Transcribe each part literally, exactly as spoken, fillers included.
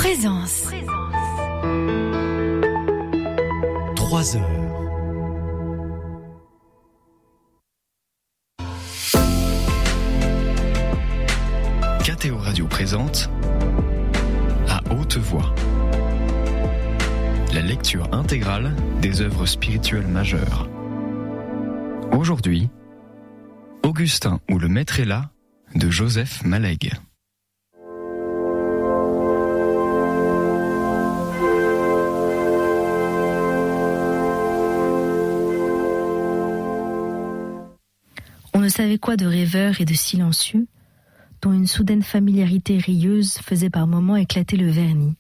Présence. Trois heures. K T O Radio présente À haute voix la lecture intégrale des œuvres spirituelles majeures. Aujourd'hui, Augustin ou le Maître est là de Joseph Mallègue. On ne savait quoi de rêveur et de silencieux, dont une soudaine familiarité rieuse faisait par moments éclater le vernis.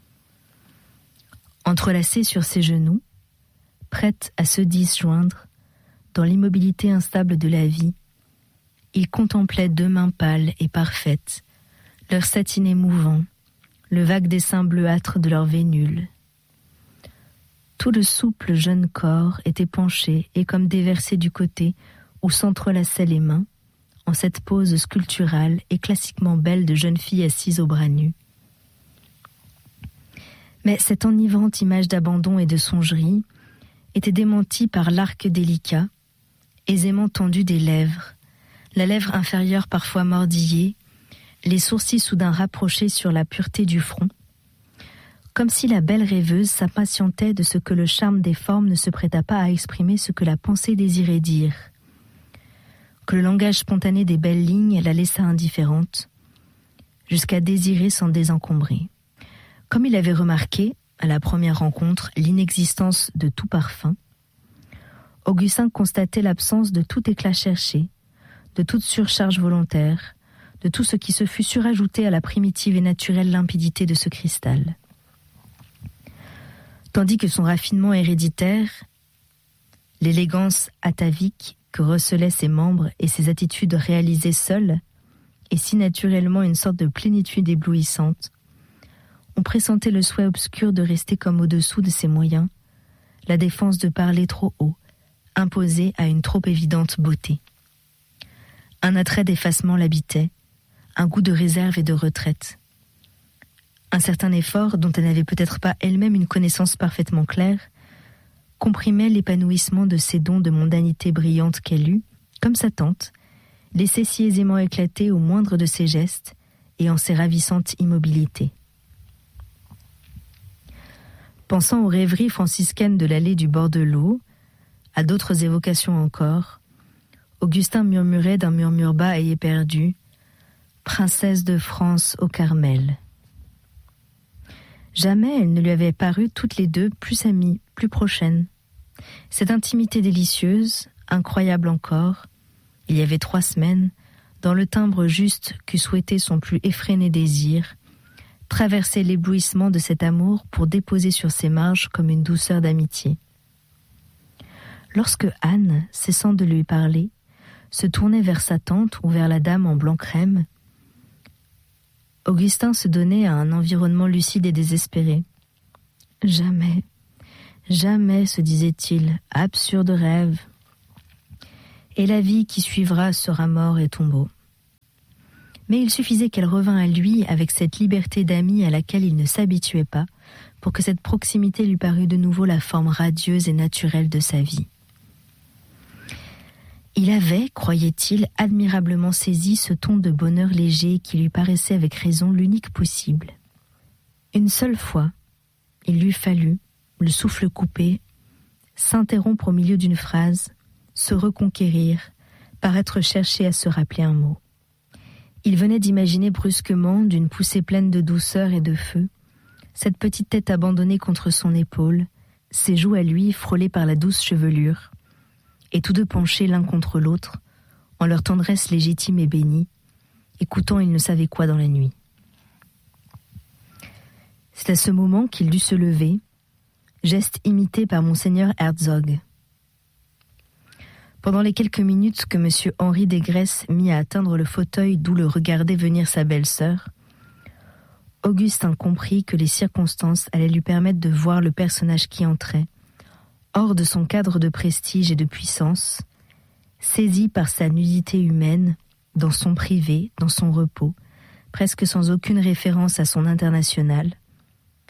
Entrelacé sur ses genoux, prête à se disjoindre, dans l'immobilité instable de la vie, il contemplait deux mains pâles et parfaites, leur satiné mouvant, le vague dessin bleuâtre de leurs vénules. Tout le souple jeune corps était penché et comme déversé du côté où s'entrelaçaient les mains, en cette pose sculpturale et classiquement belle de jeune fille assise aux bras nus. Mais cette enivrante image d'abandon et de songerie était démentie par l'arc délicat, aisément tendu des lèvres, la lèvre inférieure parfois mordillée, les sourcils soudain rapprochés sur la pureté du front, comme si la belle rêveuse s'impatientait de ce que le charme des formes ne se prêta pas à exprimer ce que la pensée désirait dire, que le langage spontané des belles lignes la laissa indifférente, jusqu'à désirer s'en désencombrer. Comme il avait remarqué, à la première rencontre, l'inexistence de tout parfum, Augustin constatait l'absence de tout éclat cherché, de toute surcharge volontaire, de tout ce qui se fût surajouté à la primitive et naturelle limpidité de ce cristal. Tandis que son raffinement héréditaire, l'élégance atavique que recelaient ses membres et ses attitudes réalisées seules, et si naturellement une sorte de plénitude éblouissante, on pressentait le souhait obscur de rester comme au-dessous de ses moyens, la défense de parler trop haut, imposée à une trop évidente beauté. Un attrait d'effacement l'habitait, un goût de réserve et de retraite. Un certain effort, dont elle n'avait peut-être pas elle-même une connaissance parfaitement claire, comprimait l'épanouissement de ces dons de mondanité brillante qu'elle eut, comme sa tante, laissé si aisément éclater au moindre de ses gestes et en ses ravissantes immobilités. Pensant aux rêveries franciscaines de l'allée du bord de l'eau, à d'autres évocations encore, Augustin murmurait d'un murmure bas et éperdu « Princesse de France au Carmel ». Jamais elle ne lui avait paru toutes les deux plus amies, plus prochaines. Cette intimité délicieuse, incroyable encore, il y avait trois semaines, dans le timbre juste qu'eût souhaité son plus effréné désir, traversait l'éblouissement de cet amour pour déposer sur ses marges comme une douceur d'amitié. Lorsque Anne, cessant de lui parler, se tournait vers sa tante ou vers la dame en blanc crème, Augustin se donnait à un environnement lucide et désespéré. Jamais, jamais, se disait-il, absurde rêve. Et la vie qui suivra sera mort et tombeau. Mais il suffisait qu'elle revînt à lui avec cette liberté d'amie à laquelle il ne s'habituait pas, pour que cette proximité lui parût de nouveau la forme radieuse et naturelle de sa vie. Il avait, croyait-il, admirablement saisi ce ton de bonheur léger qui lui paraissait avec raison l'unique possible. Une seule fois, il lui fallut, le souffle coupé, s'interrompre au milieu d'une phrase, se reconquérir, paraître chercher à se rappeler un mot. Il venait d'imaginer brusquement, d'une poussée pleine de douceur et de feu, cette petite tête abandonnée contre son épaule, ses joues à lui frôlées par la douce chevelure, et tous deux penchés l'un contre l'autre, en leur tendresse légitime et bénie, écoutant il ne savait quoi dans la nuit. C'est à ce moment qu'il dut se lever, geste imité par monseigneur Herzog. Pendant les quelques minutes que M. Henri Desgresses mit à atteindre le fauteuil d'où le regardait venir sa belle-sœur, Augustin comprit que les circonstances allaient lui permettre de voir le personnage qui entrait, hors de son cadre de prestige et de puissance, saisi par sa nudité humaine, dans son privé, dans son repos, presque sans aucune référence à son international,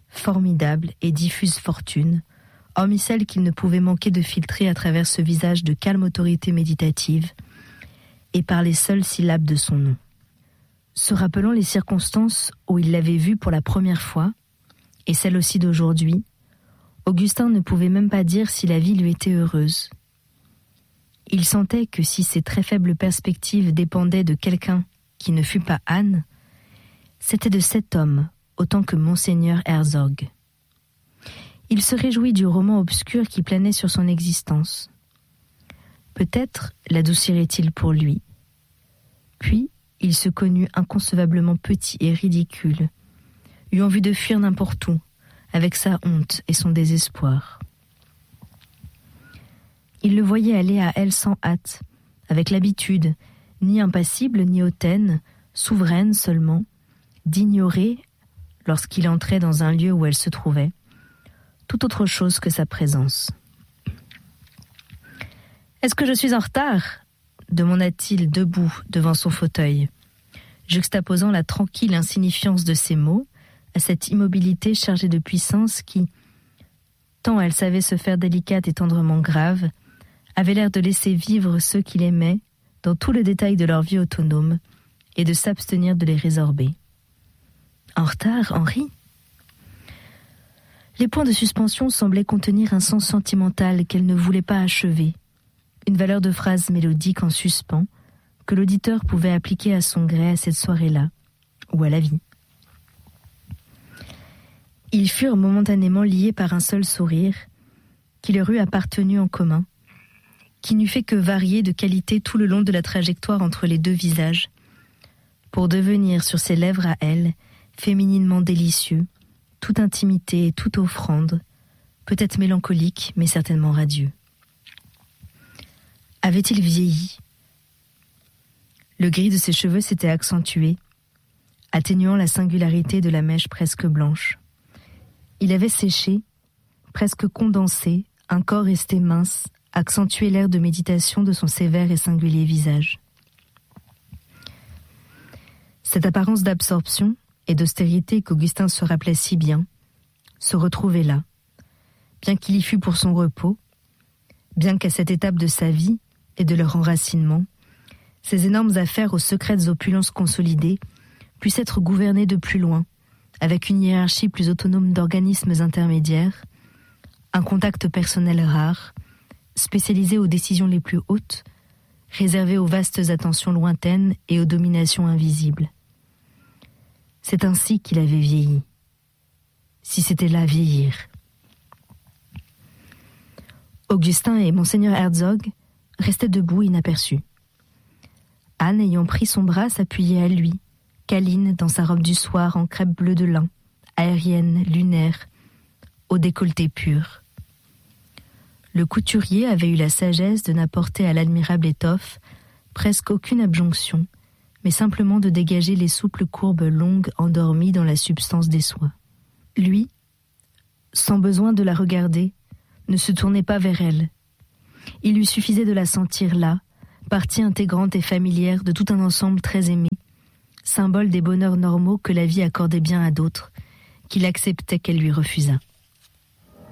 formidable et diffuse fortune, hormis celle qu'il ne pouvait manquer de filtrer à travers ce visage de calme autorité méditative et par les seules syllabes de son nom. Se rappelant les circonstances où il l'avait vue pour la première fois, et celles aussi d'aujourd'hui, Augustin ne pouvait même pas dire si la vie lui était heureuse. Il sentait que si ses très faibles perspectives dépendaient de quelqu'un qui ne fût pas Anne, c'était de cet homme autant que Monseigneur Herzog. Il se réjouit du roman obscur qui planait sur son existence. Peut-être l'adoucirait-il pour lui. Puis, il se connut inconcevablement petit et ridicule, eut envie de fuir n'importe où, avec sa honte et son désespoir. Il le voyait aller à elle sans hâte, avec l'habitude, ni impassible ni hautaine, souveraine seulement, d'ignorer, lorsqu'il entrait dans un lieu où elle se trouvait, tout autre chose que sa présence. « Est-ce que je suis en retard ?» demanda-t-il debout devant son fauteuil, juxtaposant la tranquille insignifiance de ses mots à cette immobilité chargée de puissance qui, tant elle savait se faire délicate et tendrement grave, avait l'air de laisser vivre ceux qu'il aimait dans tout le détail de leur vie autonome et de s'abstenir de les résorber. En retard, Henri ? Les points de suspension semblaient contenir un sens sentimental qu'elle ne voulait pas achever, une valeur de phrase mélodique en suspens que l'auditeur pouvait appliquer à son gré à cette soirée-là, ou à la vie. Ils furent momentanément liés par un seul sourire, qui leur eût appartenu en commun, qui n'eût fait que varier de qualité tout le long de la trajectoire entre les deux visages, pour devenir sur ses lèvres à elle, fémininement délicieux, toute intimité et toute offrande, peut-être mélancolique, mais certainement radieux. Avait-il vieilli ? Le gris de ses cheveux s'était accentué, atténuant la singularité de la mèche presque blanche. Il avait séché, presque condensé, un corps resté mince, accentuait l'air de méditation de son sévère et singulier visage. Cette apparence d'absorption et d'austérité qu'Augustin se rappelait si bien, se retrouvait là, bien qu'il y fût pour son repos, bien qu'à cette étape de sa vie et de leur enracinement, ces énormes affaires aux secrètes opulences consolidées puissent être gouvernées de plus loin, avec une hiérarchie plus autonome d'organismes intermédiaires, un contact personnel rare, spécialisé aux décisions les plus hautes, réservé aux vastes attentions lointaines et aux dominations invisibles. C'est ainsi qu'il avait vieilli, si c'était là vieillir. Augustin et Monseigneur Herzog restaient debout inaperçus. Anne, ayant pris son bras, s'appuyait à lui, câline dans sa robe du soir en crêpe bleue de lin, aérienne, lunaire, au décolleté pur. Le couturier avait eu la sagesse de n'apporter à l'admirable étoffe presque aucune abjonction, mais simplement de dégager les souples courbes longues endormies dans la substance des soies. Lui, sans besoin de la regarder, ne se tournait pas vers elle. Il lui suffisait de la sentir là, partie intégrante et familière de tout un ensemble très aimé, symbole des bonheurs normaux que la vie accordait bien à d'autres, qu'il acceptait qu'elle lui refusât.